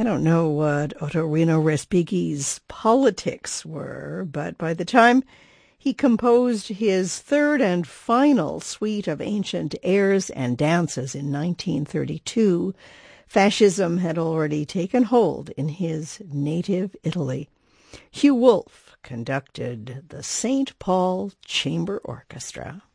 I don't know what Ottorino Respighi's politics were, but by the time he composed his third and final suite of ancient airs and dances in 1932, fascism had already taken hold in his native Italy. Hugh Wolfe conducted the St. Paul Chamber Orchestra.